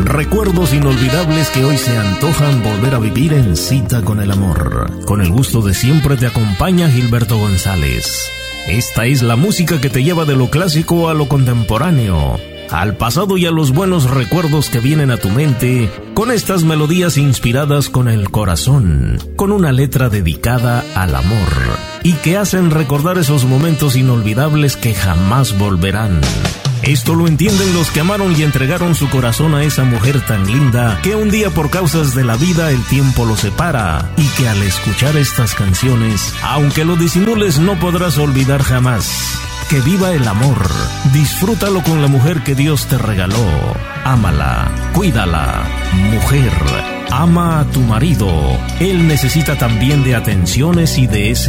Recuerdos inolvidables que hoy se antojan volver a vivir en Cita con el Amor. Con el gusto de siempre te acompaña Gilberto González. Esta es la música que te lleva de lo clásico a lo contemporáneo, al pasado y a los buenos recuerdos que vienen a tu mente, con estas melodías inspiradas con el corazón, con una letra dedicada al amor, y que hacen recordar esos momentos inolvidables que jamás volverán. Esto lo entienden los que amaron y entregaron su corazón a esa mujer tan linda que un día por causas de la vida el tiempo los separa, y que al escuchar estas canciones, aunque lo disimules, no podrás olvidar jamás. Que viva el amor, disfrútalo con la mujer que Dios te regaló. Ámala, cuídala. Mujer, ama a tu marido. Él necesita también de atenciones y de ese